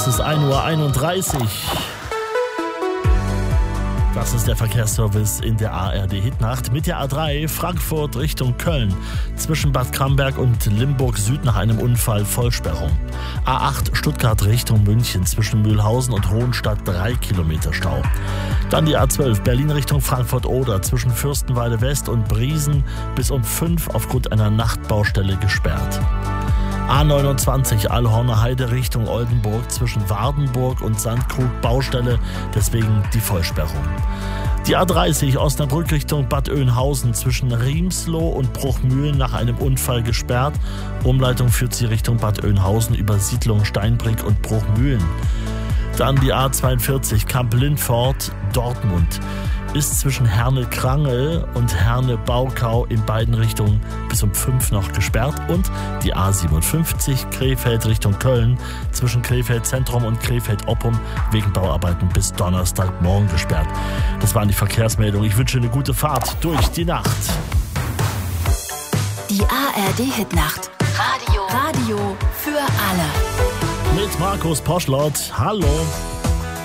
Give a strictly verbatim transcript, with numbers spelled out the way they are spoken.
Es ist ein Uhr einunddreißig. Das ist der Verkehrsservice in der A R D-Hitnacht mit der A drei Frankfurt Richtung Köln. Zwischen Bad Camberg und Limburg Süd nach einem Unfall Vollsperrung. A acht Stuttgart Richtung München zwischen Mühlhausen und Hohenstadt drei Kilometer Stau. Dann die A zwölf Berlin Richtung Frankfurt-Oder zwischen Fürstenwalde West und Briesen bis um fünf aufgrund einer Nachtbaustelle gesperrt. A neunundzwanzig Allhorner Heide Richtung Oldenburg zwischen Wardenburg und Sandkrug Baustelle, deswegen die Vollsperrung. Die A dreißig Osnabrück Richtung Bad Oeynhausen zwischen Riemsloh und Bruchmühlen nach einem Unfall gesperrt. Umleitung führt sie Richtung Bad Oeynhausen über Siedlung Steinbrink und Bruchmühlen. Dann die A zweiundvierzig Kamp-Lindfort Dortmund ist zwischen Herne-Krangel und Herne-Baukau in beiden Richtungen bis um fünf noch gesperrt. Und die A siebenundfünfzig Krefeld Richtung Köln zwischen Krefeld Zentrum und Krefeld Oppum wegen Bauarbeiten bis Donnerstagmorgen gesperrt. Das waren die Verkehrsmeldungen. Ich wünsche eine gute Fahrt durch die Nacht. Die A R D-Hitnacht. Radio. Radio für alle. Mit Markus Poschlott. Hallo.